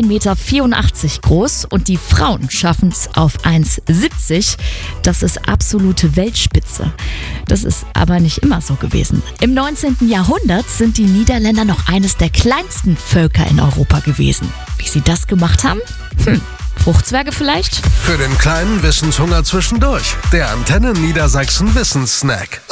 1,84 Meter groß und die Frauen schaffen es auf 1,70 Meter. Das ist absolute Weltspitze. Das ist aber nicht immer so gewesen. Im 19. Jahrhundert sind die Niederländer noch eines der kleinsten Völker in Europa gewesen. Wie sie das gemacht haben? Fruchtzwerge vielleicht? Für den kleinen Wissenshunger zwischendurch. Der Antenne Niedersachsen Wissenssnack.